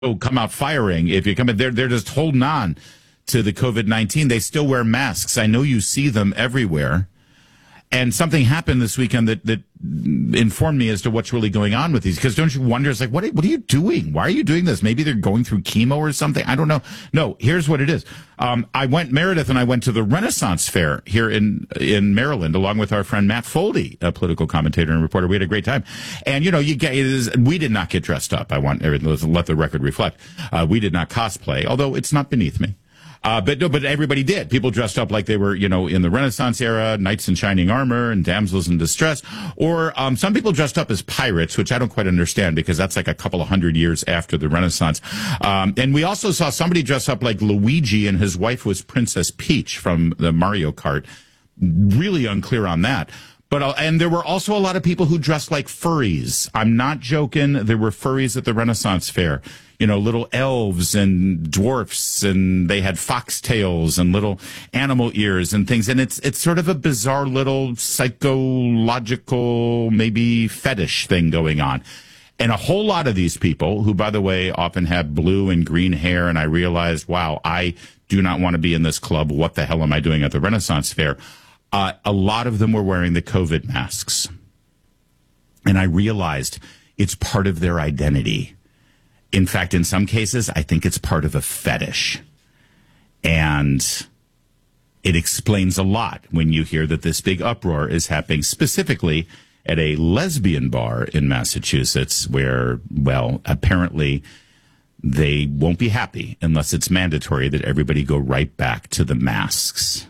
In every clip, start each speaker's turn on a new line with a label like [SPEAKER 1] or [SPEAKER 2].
[SPEAKER 1] come out firing. If you come in, they're just holding on to the COVID-19. They still wear masks. I know you see them everywhere. And something happened this weekend that informed me as to what's really going on with these. Because don't you wonder, it's like, what are you doing? Why are you doing this? Maybe they're going through chemo or something. I don't know. No, here's what it is. Meredith and I went to the Renaissance Fair here in Maryland, along with our friend Matt Foldy, a political commentator and reporter. We had a great time. And, we did not get dressed up. I want to let the record reflect. We did not cosplay, although it's not beneath me. But everybody did. People dressed up like they were, in the Renaissance era, knights in shining armor and damsels in distress. Or some people dressed up as pirates, which I don't quite understand because that's like a couple of 100 years after the Renaissance. And we also saw somebody dress up like Luigi and his wife was Princess Peach from the Mario Kart. Really unclear on that. And there were also a lot of people who dressed like furries. I'm not joking. There were furries at the Renaissance Fair. Little elves and dwarfs, and they had foxtails and little animal ears and things. And it's sort of a bizarre little psychological, maybe fetish thing going on. And a whole lot of these people, who, by the way, often have blue and green hair, and I realized, wow, I do not want to be in this club. What the hell am I doing at the Renaissance Fair? A lot of them were wearing the COVID masks. And I realized it's part of their identity. In fact, in some cases, I think it's part of a fetish. And it explains a lot when you hear that this big uproar is happening specifically at a lesbian bar in Massachusetts where, well, apparently they won't be happy unless it's mandatory that everybody go right back to the masks.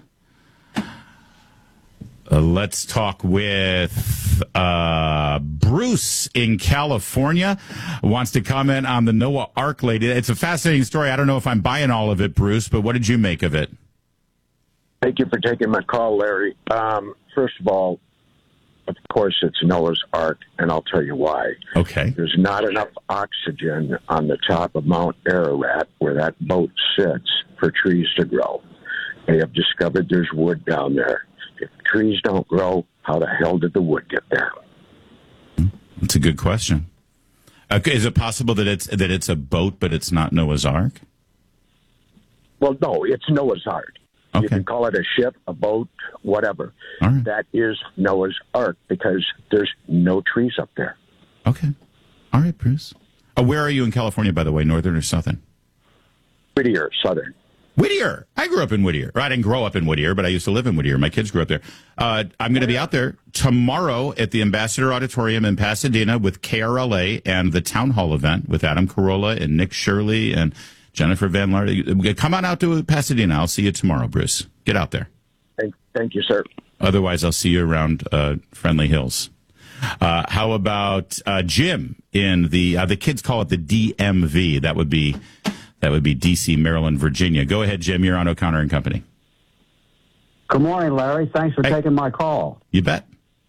[SPEAKER 1] Let's talk with Bruce in California. Wants to comment on the Noah Ark lady. It's a fascinating story. I don't know if I'm buying all of it, Bruce, but what did you make of it?
[SPEAKER 2] Thank you for taking my call, Larry. First of all, of course, it's Noah's Ark, and I'll tell you why.
[SPEAKER 1] Okay.
[SPEAKER 2] There's not enough oxygen on the top of Mount Ararat, where that boat sits, for trees to grow. They have discovered there's wood down there. If trees don't grow, how the hell did the wood get there?
[SPEAKER 1] That's a good question. Is it possible that it's a boat, but it's not Noah's Ark?
[SPEAKER 2] Well, no, it's Noah's Ark.
[SPEAKER 1] Okay.
[SPEAKER 2] You can call it a ship, a boat, whatever.
[SPEAKER 1] All right.
[SPEAKER 2] That is Noah's Ark because there's no trees up there.
[SPEAKER 1] Okay. All right, Bruce. Where are you in California, by the way, northern or southern?
[SPEAKER 2] Whittier, southern.
[SPEAKER 1] Whittier. I grew up in Whittier. I didn't grow up in Whittier, but I used to live in Whittier. My kids grew up there. I'm going to be out there tomorrow at the Ambassador Auditorium in Pasadena with KRLA and the Town Hall event with Adam Carolla and Nick Shirley and Jennifer Van Laar. Come on out to Pasadena. I'll see you tomorrow, Bruce. Get out there.
[SPEAKER 2] Thank you, sir.
[SPEAKER 1] Otherwise, I'll see you around Friendly Hills. How about Jim in the kids call it the DMV. That would be D.C., Maryland, Virginia. Go ahead, Jim. You're on O'Connor and Company.
[SPEAKER 3] Good morning, Larry. Thanks for taking my call.
[SPEAKER 1] You bet.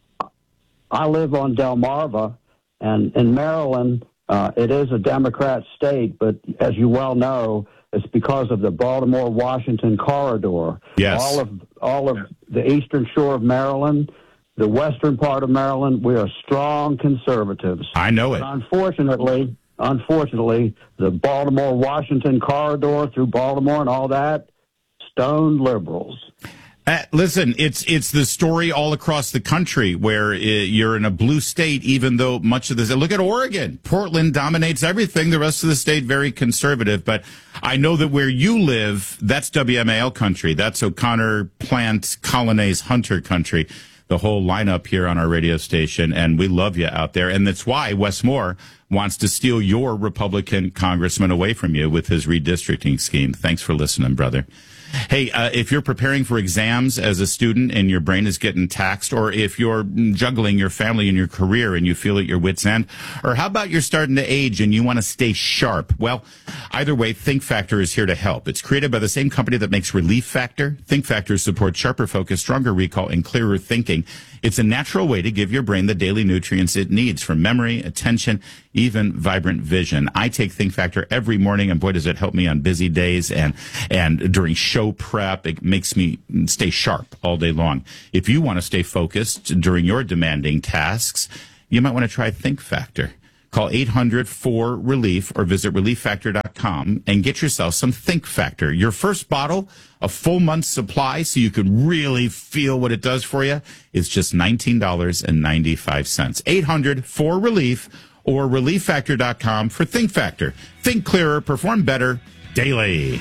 [SPEAKER 3] I live on Delmarva, and in Maryland, it is a Democrat state, but as you well know, it's because of the Baltimore-Washington corridor.
[SPEAKER 1] Yes.
[SPEAKER 3] All of the eastern shore of Maryland, the western part of Maryland, we are strong conservatives.
[SPEAKER 1] I know it.
[SPEAKER 3] But unfortunately, the Baltimore-Washington corridor through Baltimore and all that, stoned liberals.
[SPEAKER 1] Listen, it's the story all across the country where you're in a blue state, even though much of this. Look at Oregon. Portland dominates everything. The rest of the state, very conservative. But I know that where you live, that's WMAL country. That's O'Connor, Plant, Colonnais, Hunter country. The whole lineup here on our radio station, and we love you out there. And that's why Wes Moore wants to steal your Republican congressman away from you with his redistricting scheme. Thanks for listening, brother. Hey, if you're preparing for exams as a student and your brain is getting taxed, or if you're juggling your family and your career and you feel at your wit's end, or how about you're starting to age and you want to stay sharp? Well, either way, Think Factor is here to help. It's created by the same company that makes Relief Factor. Think Factor supports sharper focus, stronger recall, and clearer thinking. It's a natural way to give your brain the daily nutrients it needs for memory, attention, even vibrant vision. I take Think Factor every morning, and boy, does it help me on busy days and during show prep. It makes me stay sharp all day long. If you want to stay focused during your demanding tasks, you might want to try Think Factor. Call 800-4RELIEF or visit relieffactor.com and get yourself some Think Factor. Your first bottle, a full month's supply so you can really feel what it does for you, is just $19.95. 800-4RELIEF or relieffactor.com for Think Factor. Think clearer, perform better daily.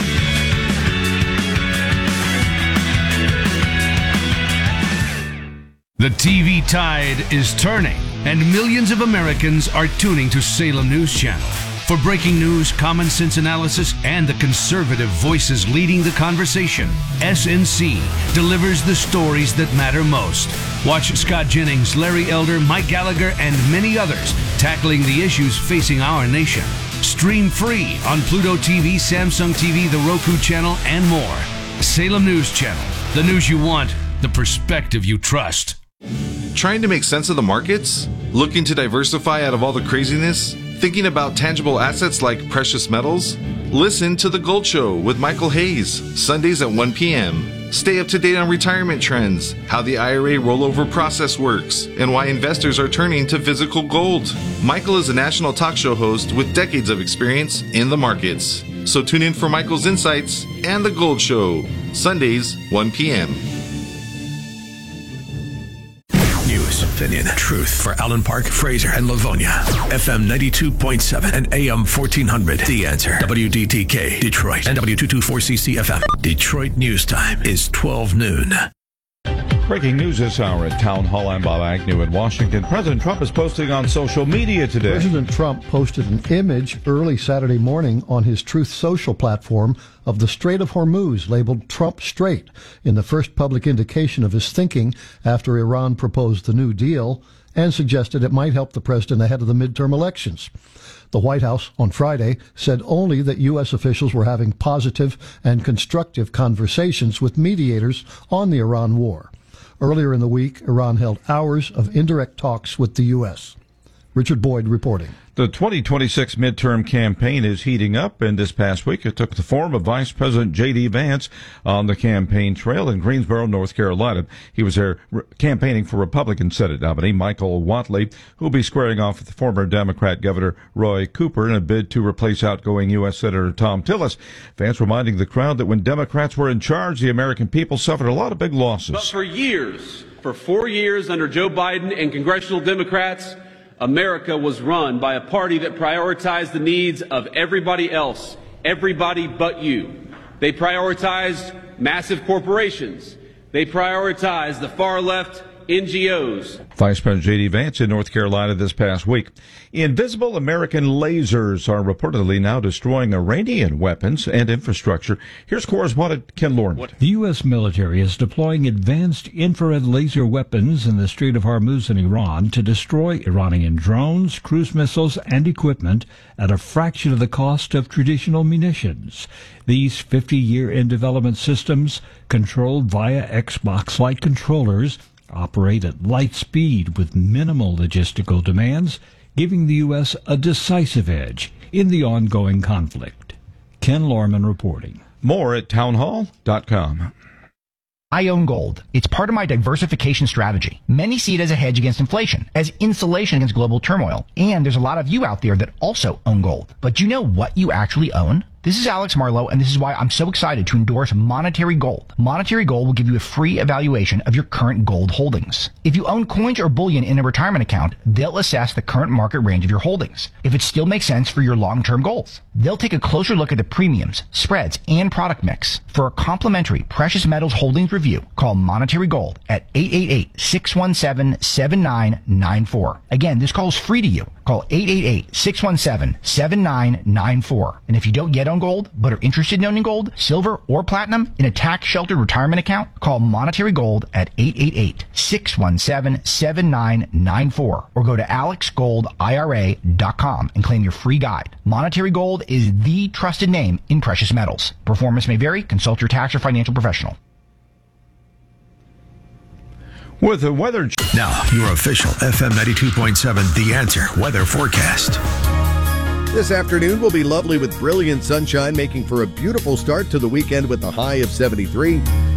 [SPEAKER 4] The TV tide is turning, and millions of Americans are tuning to Salem News Channel. For breaking news, common sense analysis, and the conservative voices leading the conversation, SNC delivers the stories that matter most. Watch Scott Jennings, Larry Elder, Mike Gallagher, and many others tackling the issues facing our nation. Stream free on Pluto TV, Samsung TV, the Roku channel, and more. Salem News Channel. The news you want, the perspective you trust.
[SPEAKER 5] Trying to make sense of the markets? Looking to diversify out of all the craziness? Thinking about tangible assets like precious metals? Listen to The Gold Show with Michael Hayes, Sundays at 1 p.m. Stay up to date on retirement trends, how the IRA rollover process works, and why investors are turning to physical gold. Michael is a national talk show host with decades of experience in the markets. So tune in for Michael's insights and The Gold Show, Sundays, 1 p.m.
[SPEAKER 6] News, opinion, truth for Allen Park, Fraser, and Livonia. FM 92.7 and AM 1400. The Answer. WDTK, Detroit. And W224CC FM. Detroit News Time is 12 noon.
[SPEAKER 7] Breaking news this hour at Town Hall. I'm Bob Agnew in Washington. President Trump is posting on social media today.
[SPEAKER 8] President Trump posted an image early Saturday morning on his Truth Social platform of the Strait of Hormuz, labeled Trump Strait, in the first public indication of his thinking after Iran proposed the New Deal and suggested it might help the president ahead of the midterm elections. The White House on Friday said only that U.S. officials were having positive and constructive conversations with mediators on the Iran war. Earlier in the week, Iran held hours of indirect talks with the U.S. Richard Boyd reporting.
[SPEAKER 7] The 2026 midterm campaign is heating up, and this past week it took the form of Vice President J.D. Vance on the campaign trail in Greensboro, North Carolina. He was there campaigning for Republican Senate nominee Michael Whatley, who will be squaring off with the former Democrat Governor Roy Cooper in a bid to replace outgoing U.S. Senator Thom Tillis. Vance reminding the crowd that when Democrats were in charge, the American people suffered a lot of big losses.
[SPEAKER 9] But for 4 years under Joe Biden and congressional Democrats, America was run by a party that prioritized the needs of everybody else, everybody but you. They prioritized massive corporations. They prioritized the far left NGOs.
[SPEAKER 7] Vice President J.D. Vance in North Carolina this past week. Invisible American lasers are reportedly now destroying Iranian weapons and infrastructure. Here's correspondent Ken Lorne.
[SPEAKER 10] The U.S. military is deploying advanced infrared laser weapons in the Strait of Hormuz in Iran to destroy Iranian drones, cruise missiles, and equipment at a fraction of the cost of traditional munitions. These 50-year-in-development systems, controlled via Xbox-like controllers, operate at light speed with minimal logistical demands, giving the U.S. a decisive edge in the ongoing conflict. Ken Lorman reporting.
[SPEAKER 7] More at townhall.com.
[SPEAKER 11] I own gold. It's part of my diversification strategy. Many see it as a hedge against inflation, as insulation against global turmoil. And there's a lot of you out there that also own gold. But do you know what you actually own? This is Alex Marlowe, and this is why I'm so excited to endorse Monetary Gold. Monetary Gold will give you a free evaluation of your current gold holdings. If you own coins or bullion in a retirement account, they'll assess the current market range of your holdings, if it still makes sense for your long-term goals. They'll take a closer look at the premiums, spreads, and product mix. For a complimentary precious metals holdings review, call Monetary Gold at 888-617-7994. Again, this call is free to you. Call 888-617-7994. And if you don't yet own gold, but are interested in owning gold, silver, or platinum in a tax-sheltered retirement account, call Monetary Gold at 888-617-7994 or go to alexgoldira.com and claim your free guide. Monetary Gold is the trusted name in precious metals. Performance may vary. Consult your tax or financial professional.
[SPEAKER 7] With the weather.
[SPEAKER 6] Now, your official FM 92.7 The Answer weather forecast.
[SPEAKER 12] This afternoon will be lovely with brilliant sunshine, making for a beautiful start to the weekend with a high of 73.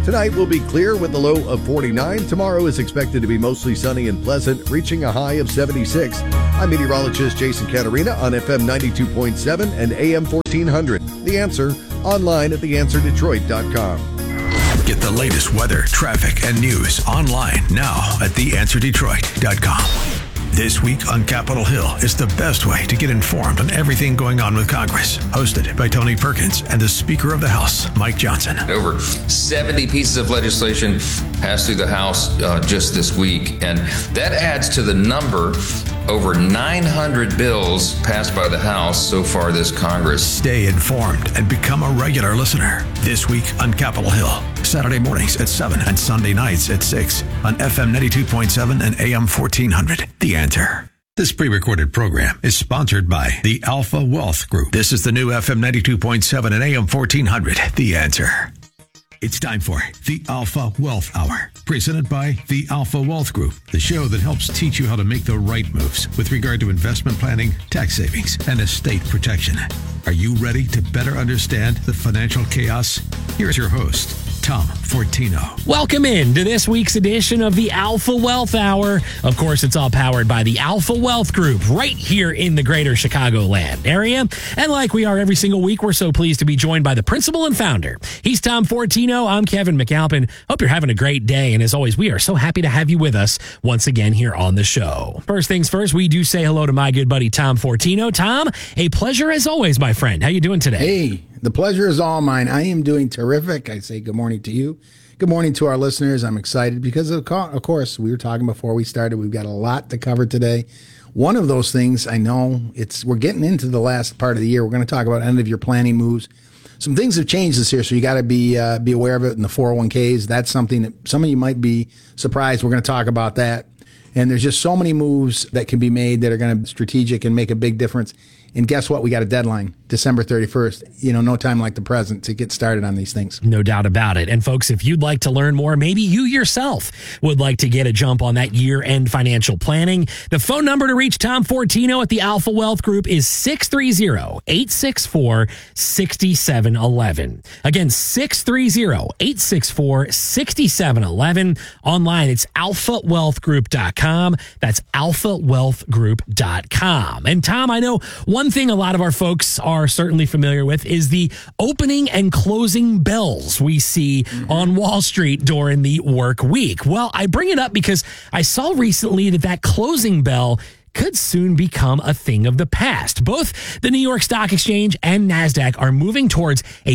[SPEAKER 12] Tonight will be clear with a low of 49. Tomorrow is expected to be mostly sunny and pleasant, reaching a high of 76. I'm meteorologist Jason Caterina on FM 92.7 and AM 1400. The Answer, online at theanswerdetroit.com.
[SPEAKER 6] Get the latest weather, traffic, and news online now at theanswerdetroit.com. This week on Capitol Hill is the best way to get informed on everything going on with Congress. Hosted by Tony Perkins and the Speaker of the House, Mike Johnson.
[SPEAKER 13] Over 70 pieces of legislation passed through the House just this week, and that adds to the number over 900 bills passed by the House so far this Congress.
[SPEAKER 6] Stay informed and become a regular listener. This week on Capitol Hill, Saturday mornings at 7 and Sunday nights at 6 on FM 92.7 and AM 1400. The Answer. This pre-recorded program is sponsored by the Alpha Wealth Group. This is the new FM 92.7 and AM 1400. The Answer. It's time for the Alpha Wealth Hour, presented by the Alpha Wealth Group, the show that helps teach you how to make the right moves with regard to investment planning, tax savings, and estate protection. Are you ready to better understand the financial chaos? Here's your host, Tom Fortino.
[SPEAKER 14] Welcome in to this week's edition of the Alpha Wealth Hour. Of course, it's all powered by the Alpha Wealth Group right here in the greater Chicagoland area. And like we are every single week, we're so pleased to be joined by the principal and founder. He's Tom Fortino. I'm Kevin McAlpin. Hope you're having a great day. And as always, we are so happy to have you with us once again here on the show. First things first, we do say hello to my good buddy, Tom Fortino. Tom, a pleasure as always, my friend. How you doing today?
[SPEAKER 15] Hey, the pleasure is all mine. I am doing terrific. I say good morning to you. Good morning to our listeners. I'm excited because, of course, we were talking before we started. We've got a lot to cover today. One of those things, I know we're getting into the last part of the year. We're going to talk about end of year planning moves. Some things have changed this year, so you got to be aware of it in the 401ks. That's something that some of you might be surprised. We're going to talk about that. And there's just so many moves that can be made that are going to be strategic and make a big difference. And guess what? We got a deadline, December 31st. No time like the present to get started on these things.
[SPEAKER 14] No doubt about it. And folks, if you'd like to learn more, maybe you yourself would like to get a jump on that year-end financial planning. The phone number to reach Tom Fortino at the Alpha Wealth Group is 630-864-6711. Again, 630-864-6711. Online, it's alphawealthgroup.com. That's alphawealthgroup.com. And Tom, I know one thing a lot of our folks are certainly familiar with is the opening and closing bells we see on Wall Street during the work week. Well, I bring it up because I saw recently that closing bell could soon become a thing of the past. Both the New York Stock Exchange and NASDAQ are moving towards a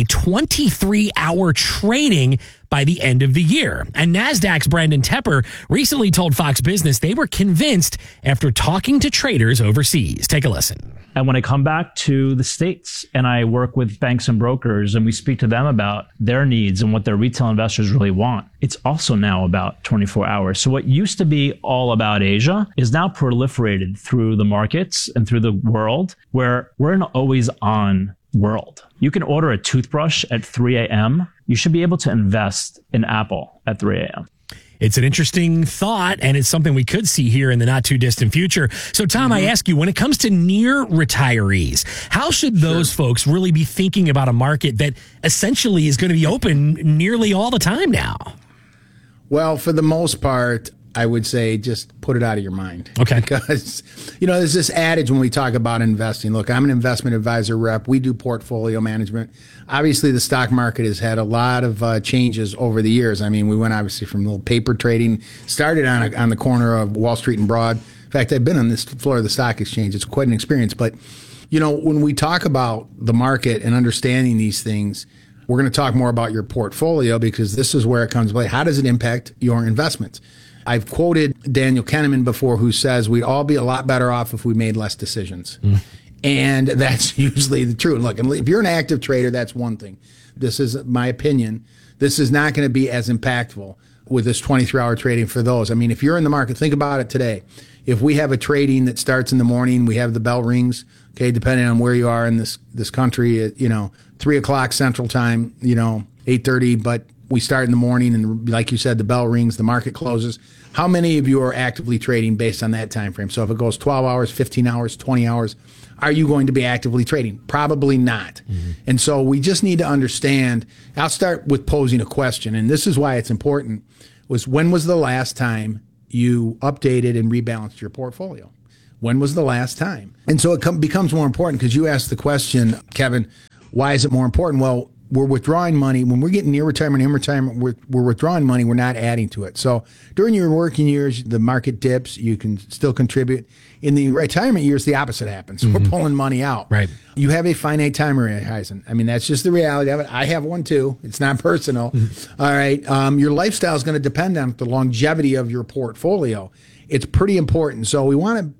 [SPEAKER 14] 23-hour trading by the end of the year. And NASDAQ's Brandon Tepper recently told Fox Business they were convinced after talking to traders overseas. Take a listen.
[SPEAKER 16] And when I come back to the States and I work with banks and brokers and we speak to them about their needs and what their retail investors really want, it's also now about 24 hours. So what used to be all about Asia is now proliferated through the markets and through the world, where we're an always on world. You can order a toothbrush at 3 a.m. You should be able to invest in Apple at 3 a.m.
[SPEAKER 14] It's an interesting thought, and it's something we could see here in the not too distant future. So, Tom, I ask you, when it comes to near retirees, how should those folks really be thinking about a market that essentially is going to be open nearly all the time now?
[SPEAKER 15] Well, for the most part, I would say just put it out of your mind.
[SPEAKER 14] Okay.
[SPEAKER 15] Because, there's this adage when we talk about investing. Look, I'm an investment advisor rep. We do portfolio management. Obviously, the stock market has had a lot of changes over the years. I mean, we went obviously from little paper trading, started on the corner of Wall Street and Broad. In fact, I've been on this floor of the stock exchange. It's quite an experience. But, when we talk about the market and understanding these things, we're going to talk more about your portfolio because this is where it comes to play. How does it impact your investments? I've quoted Daniel Kahneman before, who says we'd all be a lot better off if we made less decisions. And that's usually the truth. Look, if you're an active trader, that's one thing. This is my opinion. This is not going to be as impactful with this 23-hour trading for those. I mean, if you're in the market, think about it today. If we have a trading that starts in the morning, we have the bell rings, okay, depending on where you are in this country, at, 3 o'clock Central Time, 8:30, but we start in the morning and like you said, the bell rings, the market closes. How many of you are actively trading based on that time frame? So if it goes 12 hours, 15 hours, 20 hours, Are you going to be actively trading? Probably not. And so we just need to understand. I'll start with posing a question, and this is why it's important, was when was the last time you updated and rebalanced your portfolio? When was the last time? And so it becomes more important because you asked the question, Kevin, why is it more important? Well, we're withdrawing money. When we're getting near retirement, in retirement, we're withdrawing money. We're not adding to it. So during your working years, the market dips. You can still contribute. In the retirement years, the opposite happens. We're pulling money out.
[SPEAKER 14] Right.
[SPEAKER 15] You have a finite time horizon. I mean, that's just the reality of it. I have one too. It's not personal. All right. Your lifestyle is going to depend on the longevity of your portfolio. It's pretty important. So we want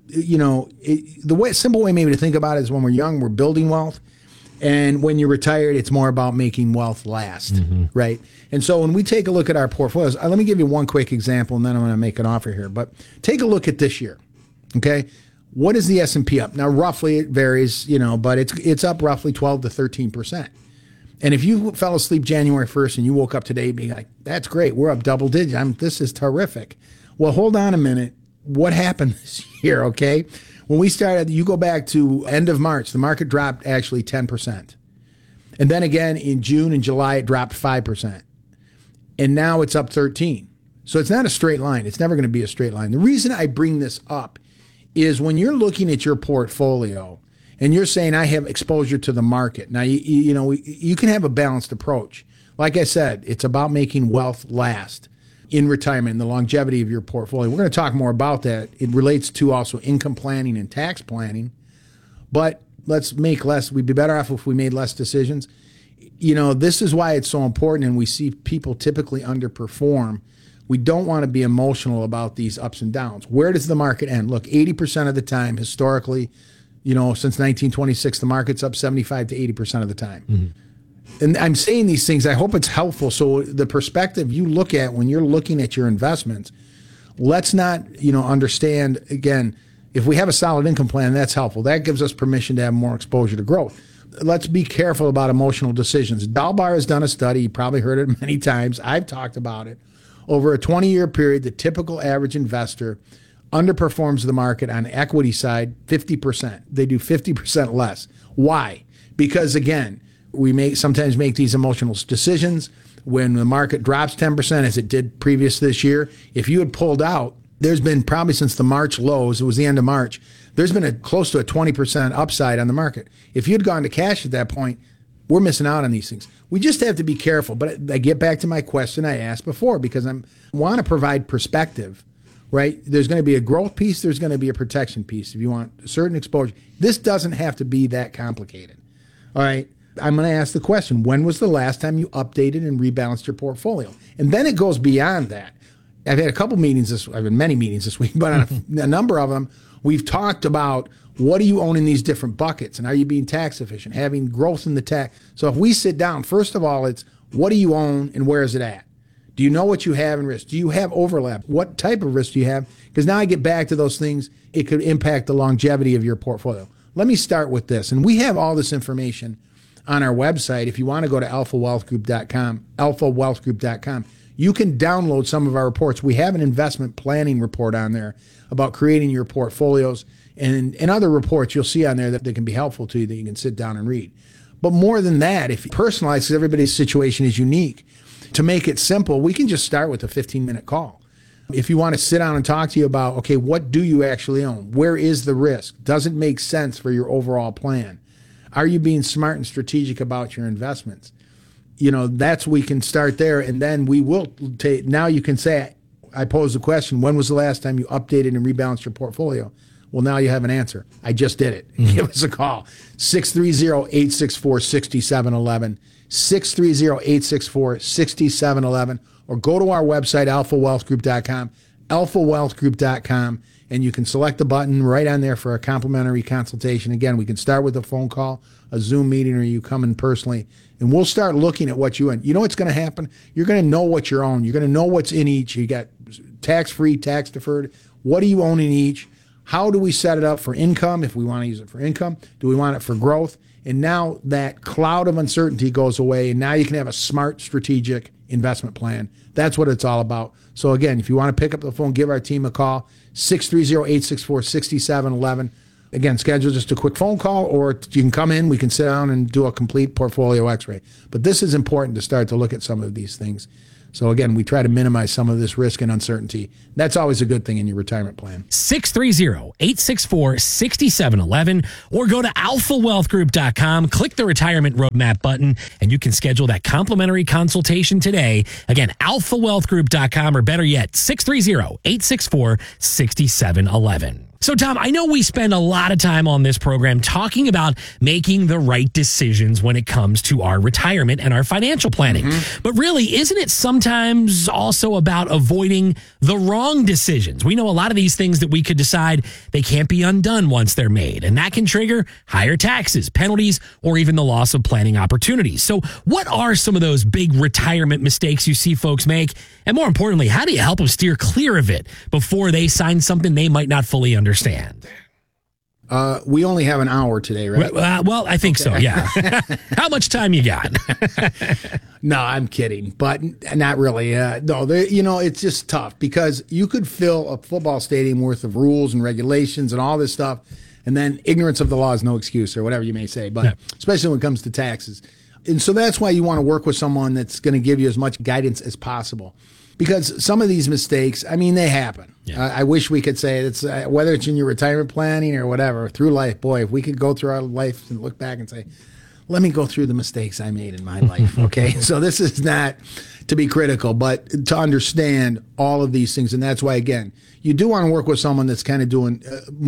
[SPEAKER 15] to, simple way maybe to think about it is when we're young, we're building wealth. And when you're retired, it's more about making wealth last, right? And so when we take a look at our portfolios, let me give you one quick example, and then I'm going to make an offer here. But take a look at this year, okay? What is the S&P up? Now, roughly, it varies, but it's up roughly 12 to 13%. And if you fell asleep January 1st and you woke up today being like, that's great, we're up double digits, this is terrific. Well, hold on a minute. What happened this year, okay? When we started, you go back to end of March, the market dropped actually 10%. And then again in June and July, it dropped 5%. And now it's up 13%. So it's not a straight line. It's never going to be a straight line. The reason I bring this up is when you're looking at your portfolio and you're saying, I have exposure to the market. Now, you can have a balanced approach. Like I said, it's about making wealth last in retirement and the longevity of your portfolio. We're going to talk more about that. It relates to also income planning and tax planning. But let's make less. We'd be better off if we made less decisions. This is why it's so important, and we see people typically underperform. We don't want to be emotional about these ups and downs. Where does the market end? Look, 80% of the time, historically, since 1926, the market's up 75 to 80% of the time. And I'm saying these things, I hope it's helpful. So the perspective you look at when you're looking at your investments, let's not, understand, again, if we have a solid income plan, that's helpful. That gives us permission to have more exposure to growth. Let's be careful about emotional decisions. Dalbar has done a study. You probably heard it many times. I've talked about it. Over a 20-year period, the typical average investor underperforms the market on the equity side 50%. They do 50% less. Why? Because, again, we sometimes make these emotional decisions. When the market drops 10%, as it did previous this year, if you had pulled out, there's been probably since the March lows, it was the end of March, there's been close to a 20% upside on the market. If you'd gone to cash at that point, we're missing out on these things. We just have to be careful. But I get back to my question I asked before because I want to provide perspective, right? There's going to be a growth piece. There's going to be a protection piece if you want a certain exposure. This doesn't have to be that complicated, all right? I'm going to ask the question, when was the last time you updated and rebalanced your portfolio? And then it goes beyond that. I've had I've had many meetings this week, but on a number of them, we've talked about what do you own in these different buckets and are you being tax efficient, having growth in the tax. So if we sit down, first of all, it's what do you own and where is it at? Do you know what you have in risk? Do you have overlap? What type of risk do you have? Because now I get back to those things. It could impact the longevity of your portfolio. Let me start with this. And we have all this information on our website. If you want to go to alphawealthgroup.com, alphawealthgroup.com, you can download some of our reports. We have an investment planning report on there about creating your portfolios and other reports you'll see on there that can be helpful to you that you can sit down and read. But more than that, if you personalize, because everybody's situation is unique, to make it simple, we can just start with a 15-minute call. If you want to sit down and talk to you about, okay, what do you actually own? Where is the risk? Does it make sense for your overall plan? Are you being smart and strategic about your investments? That's we can start there, and then we will take. Now you can say, I posed the question, when was the last time you updated and rebalanced your portfolio? Well, now you have an answer. I just did it. Give us a call. 630-864-6711. 630-864-6711. Or go to our website, alphawealthgroup.com, alphawealthgroup.com, and you can select the button right on there for a complimentary consultation. Again, we can start with a phone call, a Zoom meeting, or you come in personally, and we'll start looking at what you own. You know what's going to happen? You're going to know what you own. You're going to know what's in each. You got tax-free, tax-deferred. What do you own in each? How do we set it up for income, if we want to use it for income? Do we want it for growth? And now that cloud of uncertainty goes away, and now you can have a smart, strategic investment plan. That's what it's all about. So again, if you want to pick up the phone, give our team a call, 630-864-6711. Again, schedule just a quick phone call, or you can come in, we can sit down and do a complete portfolio x-ray. But this is important to start to look at some of these things. So again, we try to minimize some of this risk and uncertainty. That's always a good thing in your retirement plan.
[SPEAKER 14] 630-864-6711 or go to alphawealthgroup.com, click the retirement roadmap button, and you can schedule that complimentary consultation today. Again, alphawealthgroup.com, or better yet, 630-864-6711. So, Tom, I know we spend a lot of time on this program talking about making the right decisions when it comes to our retirement and our financial planning. But really, isn't it sometimes also about avoiding the wrong decisions? We know a lot of these things that we could decide they can't be undone once they're made, and that can trigger higher taxes, penalties, or even the loss of planning opportunities. So what are some of those big retirement mistakes you see folks make? And more importantly, how do you help them steer clear of it before they sign something they might not fully understand?
[SPEAKER 15] We only have an hour today, right?
[SPEAKER 14] Well, I think so, yeah. How much time you got?
[SPEAKER 15] No, I'm kidding, but not really. No, it's just tough because you could fill a football stadium worth of rules and regulations and all this stuff, and then ignorance of the law is no excuse, or whatever you may say, but especially when it comes to taxes. And so that's why you want to work with someone that's going to give you as much guidance as possible. Because some of these mistakes, I mean, they happen. Yeah. I wish we could say it's whether it's in your retirement planning or whatever, through life. Boy, if we could go through our life and look back and say, let me go through the mistakes I made in my life. Okay. So this is not to be critical, but to understand all of these things. And that's why, again, you do want to work with someone that's kind of doing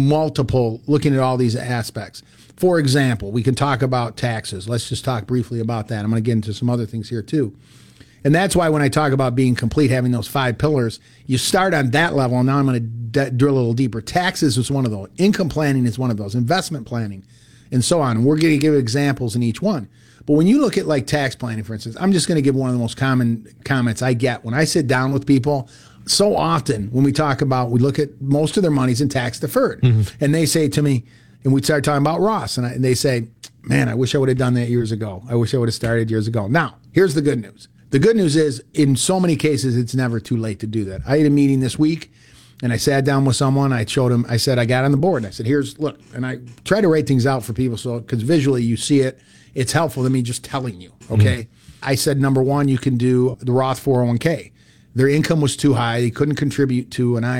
[SPEAKER 15] looking at all these aspects. For example, we can talk about taxes. Let's just talk briefly about that. I'm going to get into some other things here too. And that's why when I talk about being complete, having those 5 pillars, you start on that level. And now I'm going to drill a little deeper. Taxes is one of those. Income planning is one of those. Investment planning, and so on. And we're going to give examples in each one. But when you look at like tax planning, for instance, I'm just going to give one of the most common comments I get when I sit down with people. So often when we talk about, we look at most of their money's in tax deferred. And they say to me, and we start talking about Roth, and they say, man, I wish I would have done that years ago. I wish I would have started years ago. Now, here's the good news. The good news is, in so many cases, it's never too late to do that. I had a meeting this week, and I sat down with someone. I showed him, I said, I got on the board. And I said, look. And I try to write things out for people because visually you see it. It's helpful to me just telling you, okay? I said, number one, you can do the Roth 401k. Their income was too high. They couldn't contribute to an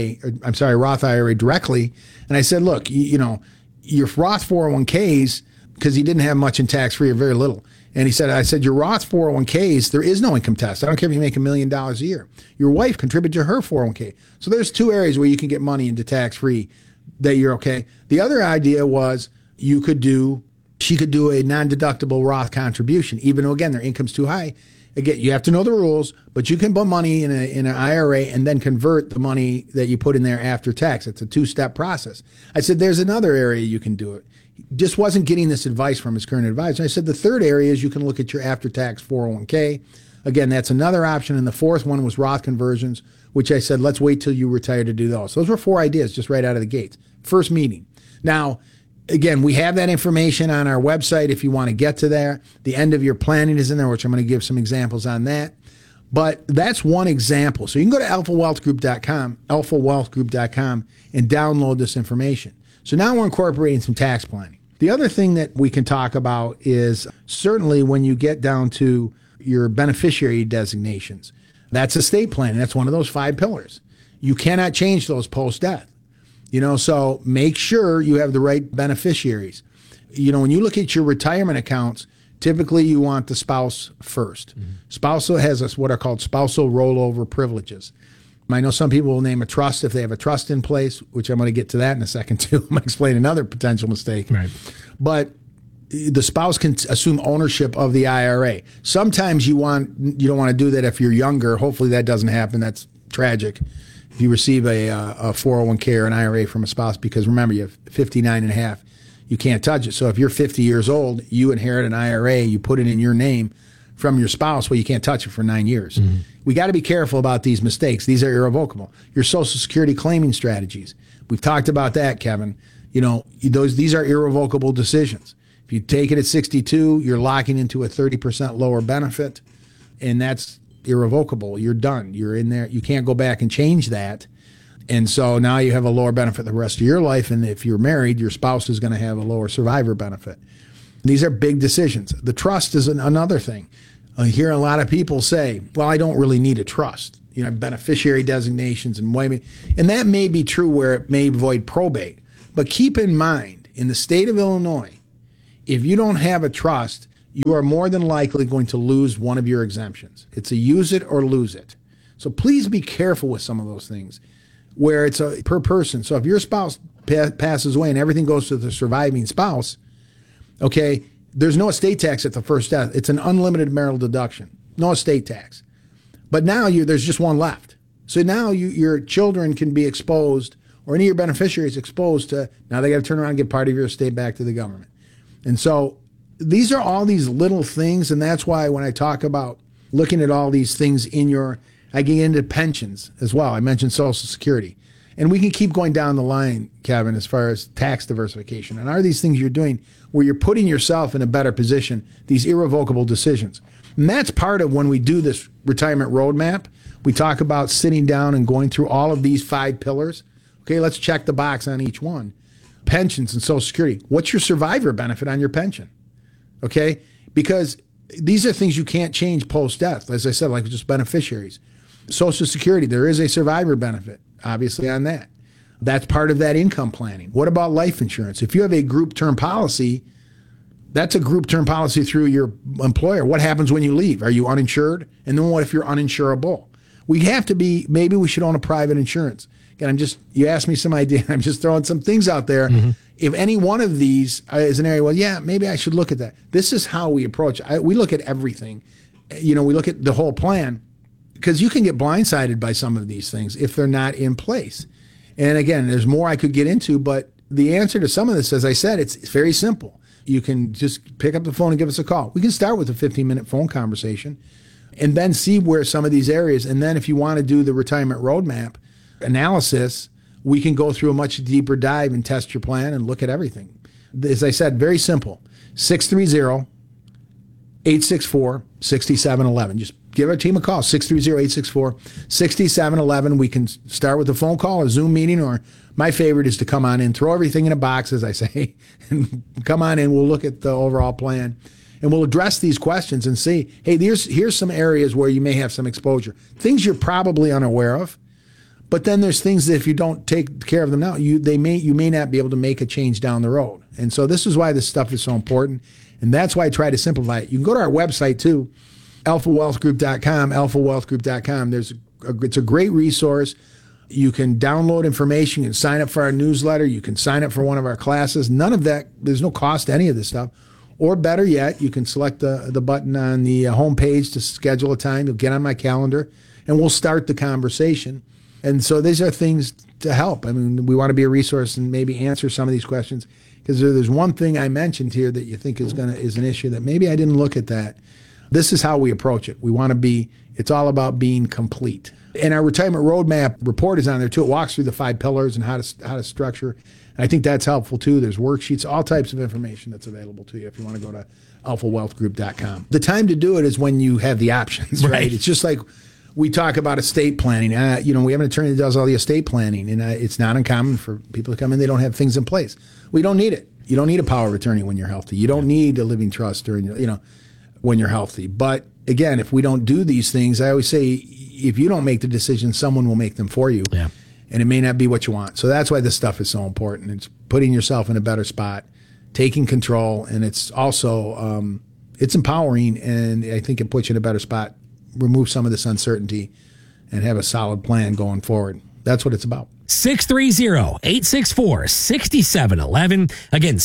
[SPEAKER 15] Roth IRA directly. And I said, look, your Roth 401ks, because he didn't have much in tax-free or very little. And I said, your Roth 401ks, there is no income test. I don't care if you make $1 million a year. Your wife contributed to her 401k. So there's 2 areas where you can get money into tax-free that you're okay. The other idea was she could do a non-deductible Roth contribution, even though, again, their income's too high. Again, you have to know the rules, but you can put money in an IRA and then convert the money that you put in there after tax. It's a 2-step process. I said, there's another area you can do it. Just wasn't getting this advice from his current advisor. I said, the third area is you can look at your after-tax 401k. Again, that's another option. And the fourth one was Roth conversions, which I said, let's wait till you retire to do those. Those were 4 ideas just right out of the gates. First meeting. Now, again, we have that information on our website if you want to get to there. The end of your planning is in there, which I'm going to give some examples on that. But that's one example. So you can go to alphawealthgroup.com, and download this information. So now we're incorporating some tax planning. The other thing that we can talk about is certainly when you get down to your beneficiary designations. That's estate planning. That's one of those 5 pillars. You cannot change those post-death. So make sure you have the right beneficiaries. When you look at your retirement accounts, typically you want the spouse first. Spousal has what are called spousal rollover privileges. I know some people will name a trust if they have a trust in place, which I'm going to get to that in a second too. I'm going to explain another potential mistake. Right. But the spouse can assume ownership of the IRA. Sometimes you don't want to do that if you're younger. Hopefully that doesn't happen. That's tragic. If you receive a 401k or an IRA from a spouse, because remember, you have 59 and a half, you can't touch it. So if you're 50 years old, you inherit an IRA, you put it in your name from your spouse, well, you can't touch it for 9 years. We got to be careful about these mistakes. These are irrevocable. Your Social Security claiming strategies. We've talked about that, Kevin. These are irrevocable decisions. If you take it at 62, you're locking into a 30% lower benefit, and that's irrevocable. You're done. You're in there. You can't go back and change that. And so now you have a lower benefit the rest of your life. And if you're married, your spouse is going to have a lower survivor benefit. These are big decisions. The trust is another thing. I hear a lot of people say, well, I don't really need a trust. Beneficiary designations and that may be true where it may avoid probate. But keep in mind, in the state of Illinois, if you don't have a trust, you are more than likely going to lose one of your exemptions. It's a use it or lose it. So please be careful with some of those things where it's a per person. So if your spouse passes away and everything goes to the surviving spouse, okay, there's no estate tax at the first death. It's an unlimited marital deduction, no estate tax. But now there's just one left. So now your children can be exposed, or any of your beneficiaries exposed to, now they got to turn around and get part of your estate back to the government. And so these are all these little things, and that's why when I talk about looking at all these things I get into pensions as well. I mentioned Social Security. And we can keep going down the line, Kevin, as far as tax diversification. And are these things you're doing where you're putting yourself in a better position, these irrevocable decisions? And that's part of when we do this retirement roadmap. We talk about sitting down and going through all of these 5 pillars. Okay, let's check the box on each one. Pensions and Social Security. What's your survivor benefit on your pension? Okay, because these are things you can't change post-death, as I said, like just beneficiaries. Social Security, there is a survivor benefit, obviously, on that. That's part of that income planning. What about life insurance? If you have a group term policy, that's a group term policy through your employer. What happens when you leave? Are you uninsured? And then what if you're uninsurable? We have to be, maybe we should own a private insurance. Again, you asked me some idea. I'm just throwing some things out there. Mm-hmm. If any one of these is an area, well, yeah, maybe I should look at that. This is how we approach it. We look at everything. We look at the whole plan. Because you can get blindsided by some of these things if they're not in place. And again, there's more I could get into, but the answer to some of this, as I said, it's very simple. You can just pick up the phone and give us a call. We can start with a 15-minute phone conversation and then see where some of these areas, and then if you want to do the retirement roadmap analysis, we can go through a much deeper dive and test your plan and look at everything. As I said, very simple. 630-864-6711. Just give our team a call, 630-864-6711. We can start with a phone call, a Zoom meeting, or my favorite is to come on in, throw everything in a box, as I say, and come on in. We'll look at the overall plan, and we'll address these questions and see, hey, here's some areas where you may have some exposure, things you're probably unaware of. But then there's things that if you don't take care of them now, you may not be able to make a change down the road. And so this is why this stuff is so important, and that's why I try to simplify it. You can go to our website too, alphawealthgroup.com, alphawealthgroup.com. It's a great resource. You can download information. You can sign up for our newsletter. You can sign up for one of our classes. None of that, there's no cost to any of this stuff. Or better yet, you can select the button on the homepage to schedule a time. You'll get on my calendar, and we'll start the conversation. And so these are things to help. I mean, we want to be a resource and maybe answer some of these questions. Because there's one thing I mentioned here that you think is an issue that maybe I didn't look at that. This is how we approach it. We want to be, it's all about being complete. And our retirement roadmap report is on there too. It walks through the 5 pillars and how to structure. And I think that's helpful too. There's worksheets, all types of information that's available to you if you want to go to alphawealthgroup.com. The time to do it is when you have the options, right? It's just like we talk about estate planning. We have an attorney that does all the estate planning, and it's not uncommon for people to come in, they don't have things in place. We don't need it. You don't need a power of attorney when you're healthy. You don't need a living trust or, when you're healthy. But again, if we don't do these things, I always say, if you don't make the decision, someone will make them for you. Yeah. And it may not be what you want. So that's why this stuff is so important. It's putting yourself in a better spot, taking control, and it's also, it's empowering, and I think it puts you in a better spot, remove some of this uncertainty, and have a solid plan going forward. That's what it's about.
[SPEAKER 14] 630-864-6711. Again,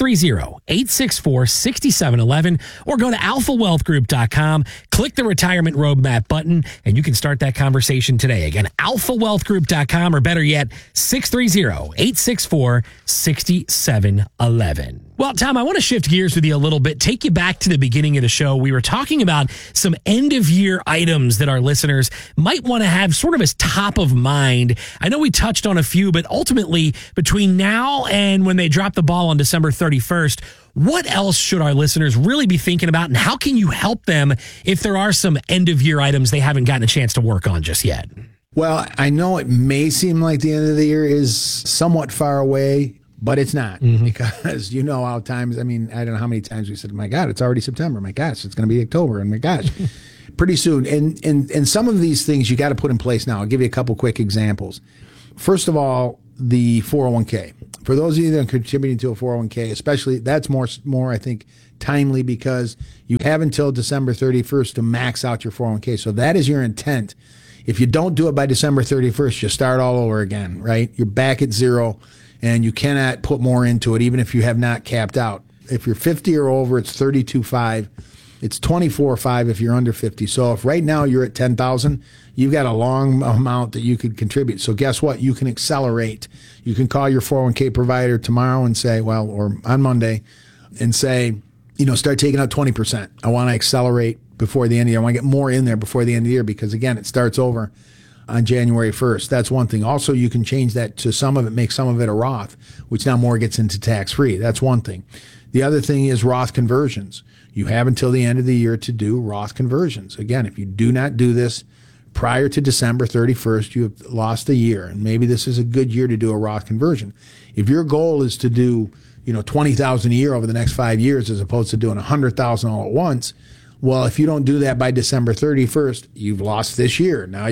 [SPEAKER 14] 630-864-6711. Or go to alphawealthgroup.com, click the retirement roadmap button, and you can start that conversation today. Again, alphawealthgroup.com, or better yet, 630-864-6711. Well, Tom, I want to shift gears with you a little bit, take you back to the beginning of the show. We were talking about some end-of-year items that our listeners might want to have sort of as top of mind. I know we touched on a few, but ultimately, between now and when they drop the ball on December 31st, what else should our listeners really be thinking about, and how can you help them if there are some end-of-year items they haven't gotten a chance to work on just yet?
[SPEAKER 15] Well, I know it may seem like the end of the year is somewhat far away, but it's not, because you know how times, I mean, I don't know how many times we said, my God, it's already September. My gosh, it's going to be October. And my gosh, pretty soon. And some of these things you got to put in place now. I'll give you a couple quick examples. First of all, the 401k. For those of you that are contributing to a 401k, especially, that's more I think, timely, because you have until December 31st to max out your 401k. So that is your intent. If you don't do it by December 31st, you start all over again, right? You're back at zero, and you cannot put more into it, even if you have not capped out. If you're 50 or over, it's 32.5. It's 24.5 if you're under 50. So if right now you're at 10,000, you've got a long amount that you could contribute. So guess what? You can accelerate. You can call your 401k provider tomorrow and say, well, or on Monday, and say, start taking out 20%. I want to accelerate before the end of the year. I want to get more in there before the end of the year, because again, it starts over on January 1st. That's one thing. Also, you can change that to some of it, make some of it a Roth, which now more gets into tax-free. That's one thing. The other thing is Roth conversions. You have until the end of the year to do Roth conversions. Again, if you do not do this prior to December 31st, you have lost a year. And maybe this is a good year to do a Roth conversion. If your goal is to do, $20,000 a year over the next 5 years, as opposed to doing $100,000 all at once, well, if you don't do that by December 31st, you've lost this year. Now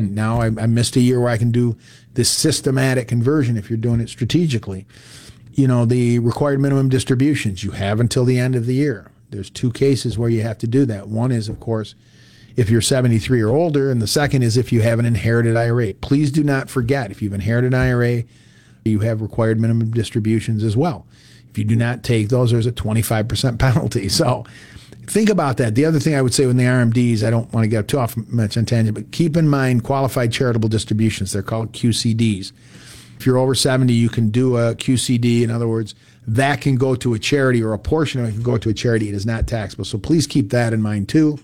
[SPEAKER 15] I missed a year where I can do this systematic conversion if you're doing it strategically. The required minimum distributions, you have until the end of the year. There's two cases where you have to do that. One is, of course, if you're 73 or older, and the second is if you have an inherited IRA. Please do not forget, if you've inherited an IRA, you have required minimum distributions as well. If you do not take those, there's a 25% penalty. So think about that. The other thing I would say with the RMDs, I don't want to get too off much on tangent, but keep in mind qualified charitable distributions. They're called QCDs. If you're over 70, you can do a QCD. In other words, that can go to a charity, or a portion of it can go to a charity. It is not taxable. So please keep that in mind too.